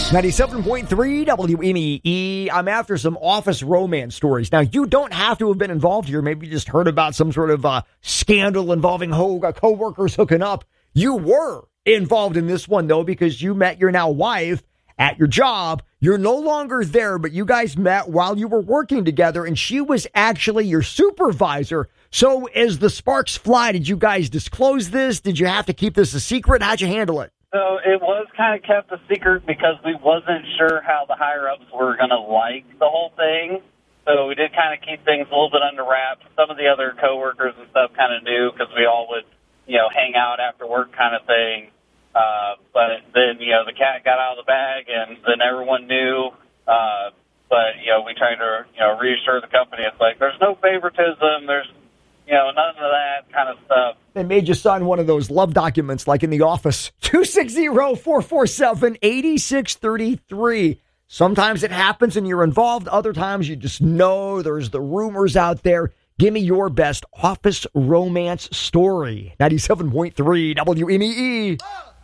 97.3 WMEE. I'm after some office romance stories. Now, you don't have to have been involved here. Maybe you just heard about some sort of scandal involving co-workers hooking up. You were involved in this one, though, because you met your now wife at your job. You're no longer there, but you guys met while you were working together, and she was actually your supervisor. So as the sparks fly, did you guys disclose this? Did you have to keep this a secret? How'd you handle it? So it was kind of kept a secret because we wasn't sure how the higher-ups were going to like the whole thing. So we did kind of keep things a little bit under wraps. Some of the other coworkers and stuff kind of knew because we all would, hang out after work kind of thing. But then, the cat got out of the bag, and then everyone knew. But we tried to, reassure the company. It's like, there's no favoritism. There's, none of that kind of stuff. They made you sign one of those love documents like in The Office. 260-447-8633. Sometimes it happens and you're involved. Other times you just know there's the rumors out there. Give me your best office romance story. 97.3 WMEE.